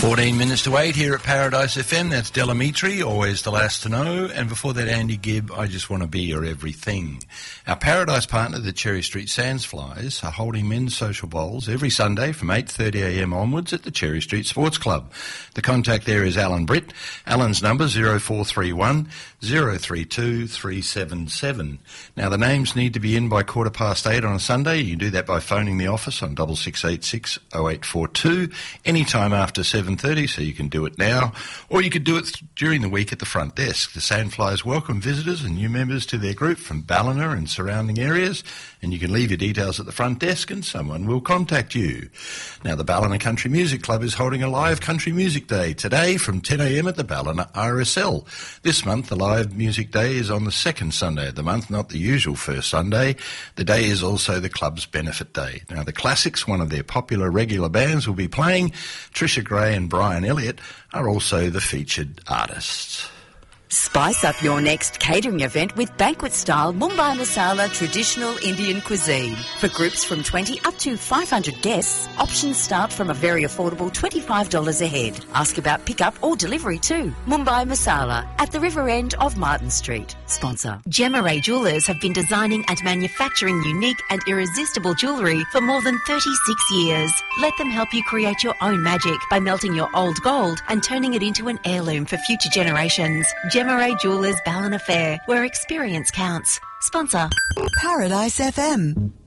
14 minutes to 8 here at Paradise FM. That's Delamitri, always the last to know. And before that, Andy Gibb, I Just Want to Be Your Everything. Our Paradise partner, the Cherry Street Sandsflies, are holding men's social bowls every Sunday from 8:30am onwards at the Cherry Street Sports Club. The contact there is Alan Britt. Alan's number 0431 032 377. Now, the names need to be in by 8:15 on a Sunday. You can do that by phoning the office on 6686 0842 anytime after 7:30, so you can do it now, or you could do it during the week at the front desk. The Sandflies welcome visitors and new members to their group from Ballina and surrounding areas, and you can leave your details at the front desk and someone will contact you. Now, the Ballina Country Music Club is holding a live country music day today from 10am at the Ballina RSL. This month, the live music day is on the second Sunday of the month, not the usual first Sunday. The day is also the club's benefit day. Now, the Classics, one of their popular regular bands, will be playing. Trisha Gray and Brian Elliott are also the featured artists. Spice up your next catering event with banquet-style Mumbai Masala traditional Indian cuisine. For groups from 20 up to 500 guests, options start from a very affordable $25 a head. Ask about pickup or delivery too. Mumbai Masala at the river end of Martin Street. Sponsor. Gemma Ray Jewellers have been designing and manufacturing unique and irresistible jewellery for more than 36 years. Let them help you create your own magic by melting your old gold and turning it into an heirloom for future generations. Gemma Ray Jewellers Ballina Fair, where experience counts. Sponsor. Paradise FM.